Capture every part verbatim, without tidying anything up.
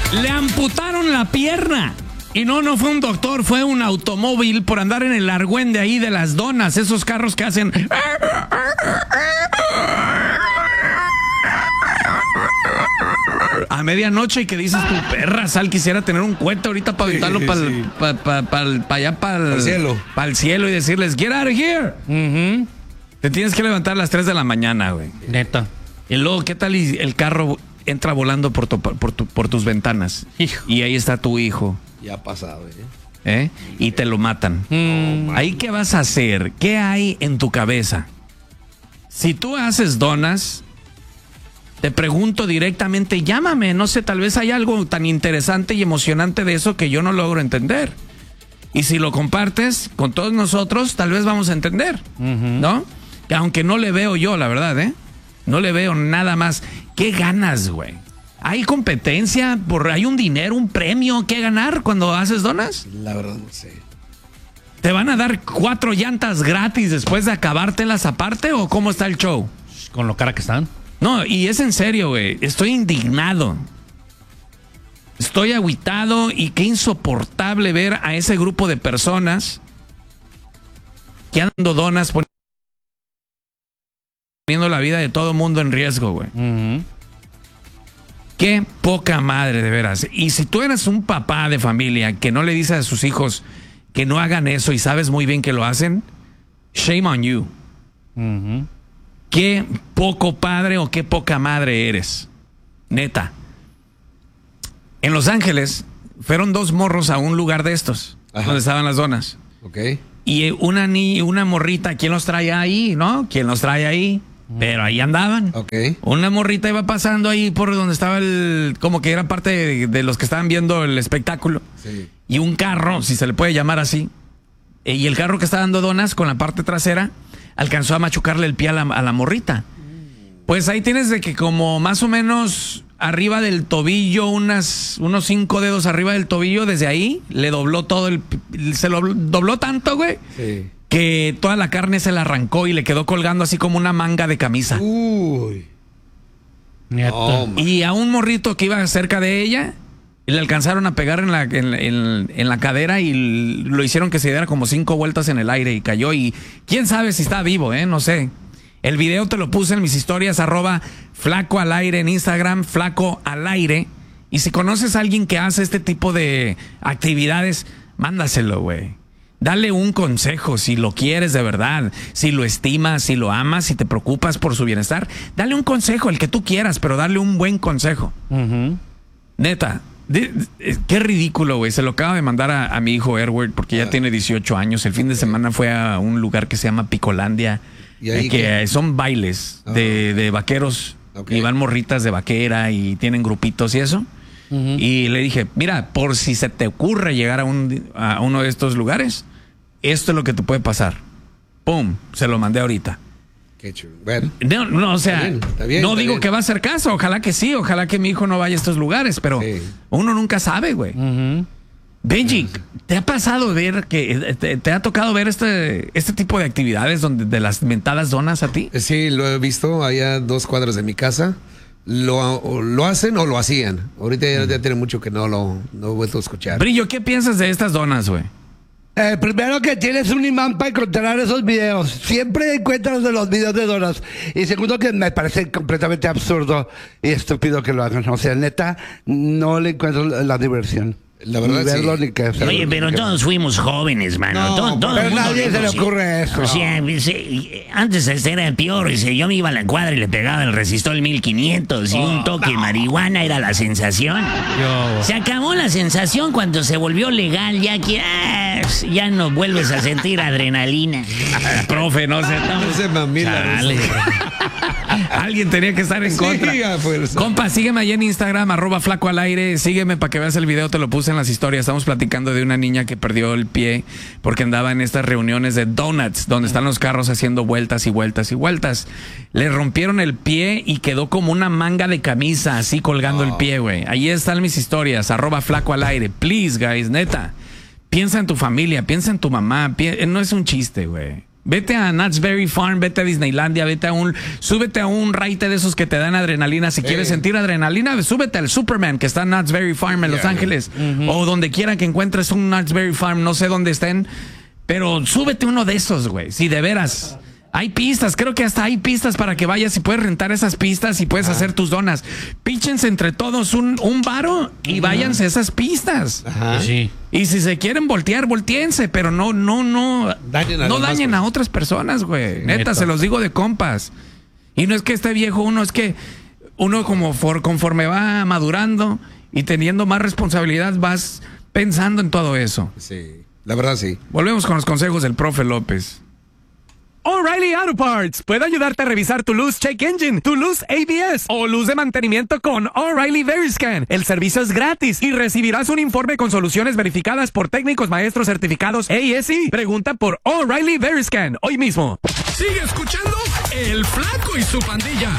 Le amputaron la pierna. Y no, no fue un doctor, fue un automóvil por andar en el argüende ahí de las donas, esos carros que hacen... a medianoche y que dices tu perra, Sal, quisiera tener un cohete ahorita para aventarlo para sí. pa, pa, pa, pa allá, para el cielo. Para el cielo y decirles, get out of here. Uh-huh. Te tienes que levantar a las tres de la mañana, güey. Neta. Y luego, ¿qué tal y el carro entra volando por, tu, por, tu, por tus ventanas? Hijo. Y ahí está tu hijo. Ya ha pasado, ¿eh? ¿Eh? Y te lo matan. Mm. ¿Ahí qué vas a hacer? ¿Qué hay en tu cabeza? Si tú haces donas, te pregunto directamente, llámame, no sé, tal vez hay algo tan interesante y emocionante de eso que yo no logro entender. Y si lo compartes con todos nosotros, tal vez vamos a entender, uh-huh. ¿no? Que aunque no le veo yo, la verdad, ¿eh? No le veo nada más. ¿Qué ganas, güey? ¿Hay competencia? Por, ¿Hay un dinero, un premio que ganar cuando haces donas? La verdad no sé. ¿Te van a dar cuatro llantas gratis después de acabártelas aparte o cómo está el show? Con lo cara que están. No, y es en serio, güey. Estoy indignado. Estoy agüitado y qué insoportable ver a ese grupo de personas que andan dando donas poniendo la vida de todo mundo en riesgo, güey. Uh-huh. Qué poca madre, de veras. Y si tú eres un papá de familia que no le dice a sus hijos que no hagan eso y sabes muy bien que lo hacen, shame on you. Uh-huh. Qué poco padre o qué poca madre eres. Neta. En Los Ángeles fueron dos morros a un lugar de estos, ajá, donde estaban las donas. Ok. Y una ni una morrita, ¿quién los trae ahí, no? ¿Quién los trae ahí? Pero ahí andaban. Okay. Una morrita iba pasando ahí por donde estaba el... como que era parte de, de los que estaban viendo el espectáculo. Sí. Y un carro, si se le puede llamar así. Y el carro que estaba dando donas con la parte trasera alcanzó a machucarle el pie a la, a la morrita. Pues ahí tienes de que como más o menos arriba del tobillo, unas, unos cinco dedos arriba del tobillo, desde ahí le dobló todo el... se lo dobló tanto, güey. Sí. Que toda la carne se la arrancó y le quedó colgando así como una manga de camisa. Uy. Oh, y a un morrito que iba cerca de ella, le alcanzaron a pegar en la, en, en, en la cadera y lo hicieron que se diera como cinco vueltas en el aire y cayó. Y quién sabe si está vivo, ¿eh? No sé. El video te lo puse en mis historias, arroba flaco al aire en Instagram, flaco al aire. Y si conoces a alguien que hace este tipo de actividades, mándaselo, güey. Dale un consejo si lo quieres de verdad, si lo estimas, si lo amas, si te preocupas por su bienestar. Dale un consejo, el que tú quieras, pero dale un buen consejo. Uh-huh. Neta, de, de, qué ridículo, güey. Se lo acaba de mandar a, a mi hijo Edward porque ya uh, tiene dieciocho años. El fin de semana fue a un lugar que se llama Picolandia, ¿y ahí eh, que qué? Son bailes uh-huh. de, de vaqueros. Okay. Y van morritas de vaquera y tienen grupitos y eso. Uh-huh. Y le dije, mira, por si se te ocurre llegar a, un, a uno de estos lugares, esto es lo que te puede pasar. Pum, se lo mandé ahorita. Qué chulo. Bueno. No, no, o sea, está bien, está bien, no digo bien. Que va a hacer caso, ojalá que sí, ojalá que mi hijo no vaya a estos lugares, pero sí. Uno nunca sabe, güey. Uh-huh. Benji, ¿te ha pasado ver que te, te ha tocado ver este este tipo de actividades donde de las mentadas donas a ti? Sí, lo he visto allá a dos cuadras de mi casa. Lo, lo hacen o lo hacían. Ahorita ya, ya tiene mucho que no lo no he vuelto a escuchar. Brillo, ¿qué piensas de estas donas, güey? Eh, primero que tienes un imán para encontrar esos videos. Siempre encuentras de los videos de donas. Y segundo que me parece completamente absurdo y estúpido que lo hagan. O sea, neta, no le encuentro la diversión. La verdad, ni verlo, sí. ni que hacerlo, Oye, pero ni todos que... fuimos jóvenes, mano. No, todo, todo pero el mundo nadie se le sí. ocurre eso. O sea, dice, antes este era el peor. Dice, yo me iba a la cuadra y le pegaba el resistol mil quinientos y oh, un toque de no. marihuana era la sensación. Yo. Se acabó la sensación cuando se volvió legal, ya que ah, ya no vuelves a sentir adrenalina. Profe, no se no se mamila. Alguien tenía que estar en contra. Sí, compa, sígueme allá en Instagram, arroba flaco al aire. Sígueme para que veas el video, te lo puse en las historias. Estamos platicando de una niña que perdió el pie porque andaba en estas reuniones de donuts, donde están los carros haciendo vueltas y vueltas y vueltas. Le rompieron el pie y quedó como una manga de camisa, así colgando oh. el pie, güey. Ahí están mis historias, arroba flaco al aire. Please, guys, neta. Piensa en tu familia, piensa en tu mamá. Pi- no es un chiste, güey. Vete a Knott's Berry Farm, vete a Disneylandia, vete a un, súbete a un raite de esos que te dan adrenalina. Si hey. quieres sentir adrenalina, súbete al Superman que está en Knott's Berry Farm en yeah, Los Ángeles. Yeah. Uh-huh. O donde quiera que encuentres un Knott's Berry Farm, no sé dónde estén, pero súbete uno de esos, güey. Si de veras. Hay pistas, creo que hasta hay pistas para que vayas y puedes rentar esas pistas y puedes ah. hacer tus donas. Píchense entre todos un, un varo y uh-huh. váyanse a esas pistas. Ajá. Sí. Y si se quieren voltear, volteense, pero no, no, no, dañen a, no dañen a otras personas, güey. Sí, neta, neta, se los digo de compas. Y no es que esté viejo uno, es que uno como for, conforme va madurando y teniendo más responsabilidad, vas pensando en todo eso. Sí, la verdad sí. Volvemos con los consejos del profe López. O'Reilly Auto Parts puede ayudarte a revisar tu luz check engine, tu luz A B S o luz de mantenimiento con O'Reilly Veriscan. El servicio es gratis y recibirás un informe con soluciones verificadas por técnicos maestros certificados A S I. Pregunta por O'Reilly Veriscan hoy mismo. Sigue escuchando El Flaco y su pandilla.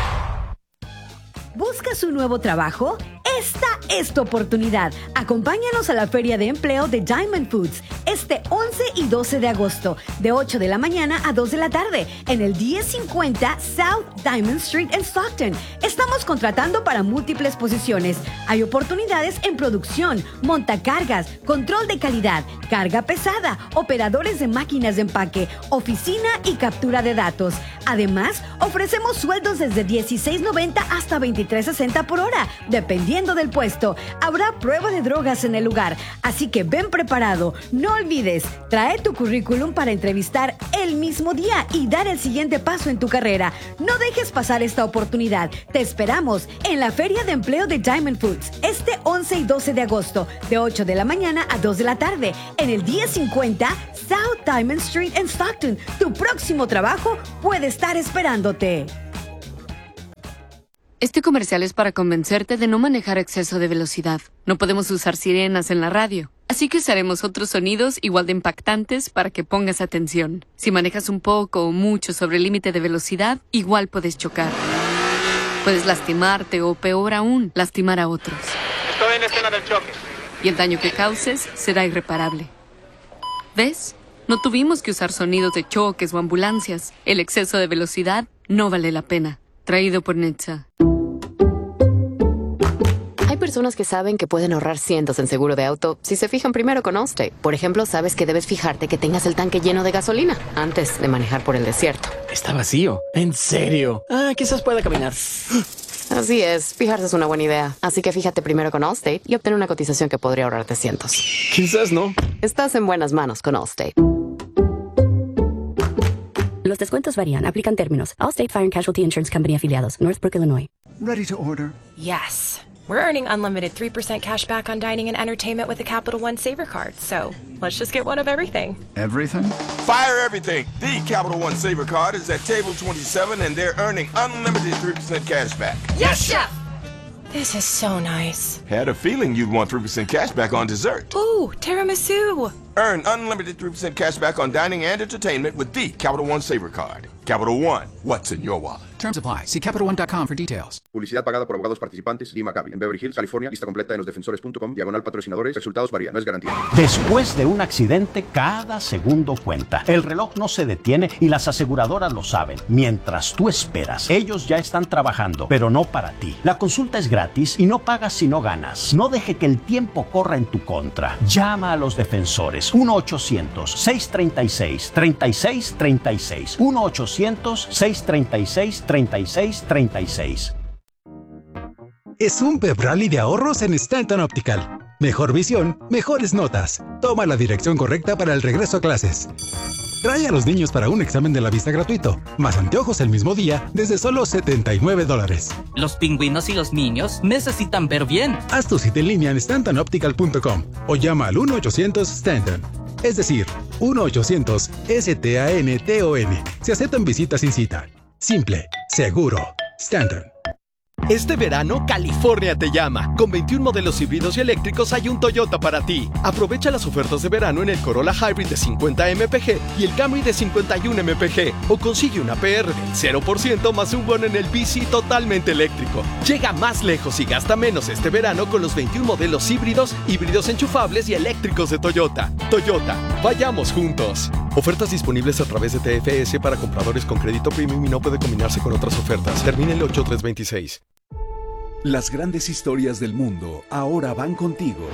¿Buscas un nuevo trabajo? Esta es tu oportunidad. Acompáñanos a la Feria de Empleo de Diamond Foods este once y doce de agosto, de ocho de la mañana a dos de la tarde, en el diez cincuenta South Diamond Street en Stockton. Estamos contratando para múltiples posiciones. Hay oportunidades en producción, montacargas, control de calidad, carga pesada, operadores de máquinas de empaque, oficina y captura de datos. Además, ofrecemos sueldos desde dieciséis noventa hasta veintitrés sesenta por hora, dependiendo del puesto. Habrá prueba de drogas en el lugar, así que ven preparado. No olvides, trae tu currículum para entrevistar el mismo día y dar el siguiente paso en tu carrera. No dejes pasar esta oportunidad. Te esperamos en la Feria de Empleo de Diamond Foods este once y doce de agosto, de ocho de la mañana a dos de la tarde, en el diez cincuenta South Diamond Street en Stockton. Tu próximo trabajo puede estar esperándote. Este comercial es para convencerte de no manejar a exceso de velocidad. No podemos usar sirenas en la radio, así que usaremos otros sonidos igual de impactantes para que pongas atención. Si manejas un poco o mucho sobre el límite de velocidad, igual puedes chocar. Puedes lastimarte o, peor aún, lastimar a otros. Estoy en la escena del choque. Y el daño que causes será irreparable. ¿Ves? No tuvimos que usar sonidos de choques o ambulancias. El exceso de velocidad no vale la pena. Traído por N H T S A. Hay personas que saben que pueden ahorrar cientos en seguro de auto si se fijan primero con Allstate. Por ejemplo, sabes que debes fijarte que tengas el tanque lleno de gasolina antes de manejar por el desierto. Está vacío. ¿En serio? Ah, quizás pueda caminar. Así es, fijarse es una buena idea. Así que fíjate primero con Allstate y obtén una cotización que podría ahorrarte cientos. Quizás no. Estás en buenas manos con Allstate. Los descuentos varían. Aplican términos. Allstate Fire and Casualty Insurance Company afiliados. Northbrook, Illinois. Ready to order? Yes. We're earning unlimited three percent cash back on dining and entertainment with the Capital One Saver Card. So let's just get one of everything. Everything? Fire everything. The Capital One Saver Card is at table twenty-seven and they're earning unlimited three percent cash back. Yes, Chef! This is so nice. Had a feeling you'd want three percent cash back on dessert. Ooh, tiramisu. Earn unlimited three percent cash back on dining and entertainment with the Capital One Saver Card. Capital One, what's in your wallet? Terms apply. See Capital One dot com for details. Publicidad pagada por abogados participantes. Lee Maccabi. En Beverly Hills, California. Lista completa en los defensores punto com. Diagonal patrocinadores. Resultados varían. No es garantía. Después de un accidente, cada segundo cuenta. El reloj no se detiene y las aseguradoras lo saben. Mientras tú esperas, ellos ya están trabajando, pero no para ti. La consulta es gratis y no pagas si no ganas. No deje que el tiempo corra en tu contra. Llama a los defensores. uno ochocientos, seiscientos treinta y seis, treinta y seis treinta y seis. uno ochocientos, seiscientos treinta y seis, treinta y seis treinta y seis. Es un pep rally de ahorros en Stanton Optical. Mejor visión, mejores notas. Toma la dirección correcta para el regreso a clases. Trae a los niños para un examen de la vista gratuito. Más anteojos el mismo día desde solo setenta y nueve dólares. Los pingüinos y los niños necesitan ver bien. Haz tu cita en línea en stanton optical punto com o llama al uno ochocientos Stanton. Es decir, uno ochocientos S T A N T O N. Se aceptan visitas sin cita. Simple, seguro. Stanton. Este verano, California te llama. Con veintiún modelos híbridos y eléctricos hay un Toyota para ti. Aprovecha las ofertas de verano en el Corolla Hybrid de cincuenta M P G y el Camry de cincuenta y uno M P G. O consigue una P R del cero por ciento más un bono en el B C totalmente eléctrico. Llega más lejos y gasta menos este verano con los veintiún modelos híbridos, híbridos enchufables y eléctricos de Toyota. Toyota, vayamos juntos. Ofertas disponibles a través de T F S para compradores con crédito premium y no puede combinarse con otras ofertas. Termina el ocho tres veintiséis. Las grandes historias del mundo ahora van contigo.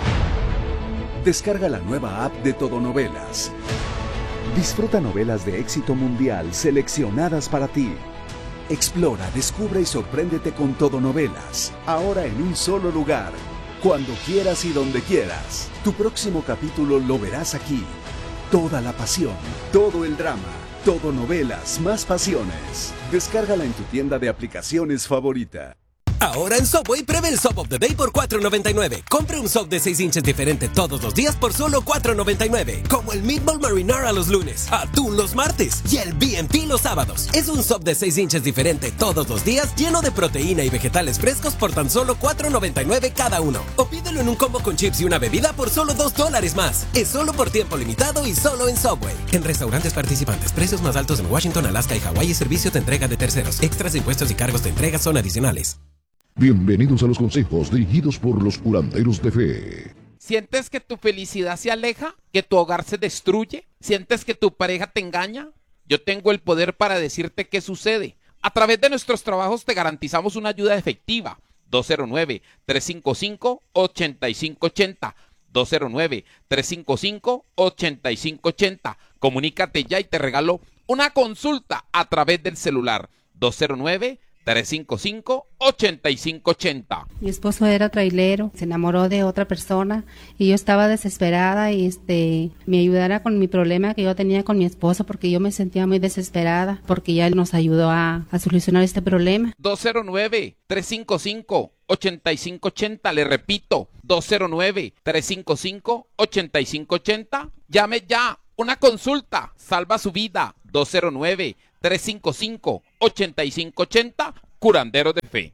Descarga la nueva app de Todo Novelas. Disfruta novelas de éxito mundial seleccionadas para ti. Explora, descubre y sorpréndete con Todo Novelas. Ahora en un solo lugar. Cuando quieras y donde quieras. Tu próximo capítulo lo verás aquí. Toda la pasión, todo el drama, Todo Novelas, más pasiones. Descárgala en tu tienda de aplicaciones favorita. Ahora en Subway, pruebe el Sub of the Day por cuatro noventa y nueve. Compre un sub de seis inches diferente todos los días por solo cuatro noventa y nueve. Como el Meatball Marinara los lunes, atún los martes y el B and P los sábados. Es un sub de seis inches diferente todos los días, lleno de proteína y vegetales frescos por tan solo cuatro noventa y nueve cada uno. O pídelo en un combo con chips y una bebida por solo dos dólares más. Es solo por tiempo limitado y solo en Subway. En restaurantes participantes, precios más altos en Washington, Alaska y Hawái y servicio de entrega de terceros. Extras, impuestos y cargos de entrega son adicionales. Bienvenidos a los consejos dirigidos por los curanderos de fe. ¿Sientes que tu felicidad se aleja? ¿Que tu hogar se destruye? ¿Sientes que tu pareja te engaña? Yo tengo el poder para decirte qué sucede. A través de nuestros trabajos te garantizamos una ayuda efectiva. dos cero nueve, tres cinco cinco, ocho cinco ocho cero. dos cero nueve, tres cinco cinco, ocho cinco ocho cero. Comunícate ya y te regalo una consulta a través del celular. dos cero nueve, tres cinco cinco, ocho cinco ocho cero. Mi esposo era trailero, se enamoró de otra persona y yo estaba desesperada y este me ayudara con mi problema que yo tenía con mi esposo porque yo me sentía muy desesperada porque ya él nos ayudó a, a solucionar este problema. dos cero nueve, tres cinco cinco, ocho cinco ocho cero, le repito, dos cero nueve, tres cinco cinco, ocho cinco ocho cero. Llame ya, una consulta, salva su vida. dos cero nueve, tres cinco cinco, ocho cinco ocho cero, Curandero de Fe.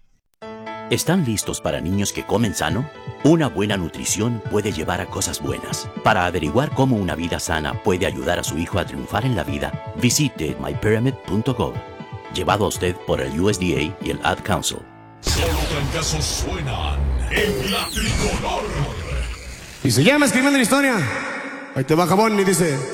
¿Están listos para niños que comen sano? Una buena nutrición puede llevar a cosas buenas. Para averiguar cómo una vida sana puede ayudar a su hijo a triunfar en la vida, visite my pyramid punto gov. Llevado a usted por el U S D A y el Ad Council. Solo trancazos suenan en la tricolor. Y se llama Escribiendo la Historia. Ahí te va Jabón y dice...